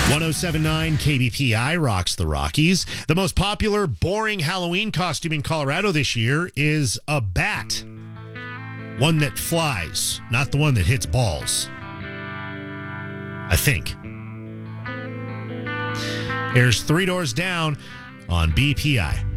1079 KBPI rocks the Rockies. The most popular boring Halloween costume in Colorado this year is a bat. One that flies, not the one that hits balls. I think. Here's Three Doors Down on BPI.